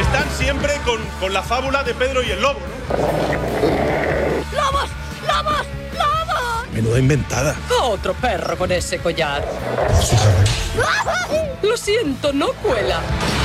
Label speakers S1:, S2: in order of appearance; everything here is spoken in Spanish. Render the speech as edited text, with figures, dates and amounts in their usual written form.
S1: están siempre con la fábula de Pedro y el lobo, ¿no?
S2: ¡Lobos! ¡Lobos! ¡Lobos!
S3: Menuda inventada.
S4: Otro perro con ese collar. Lo siento, no cuela.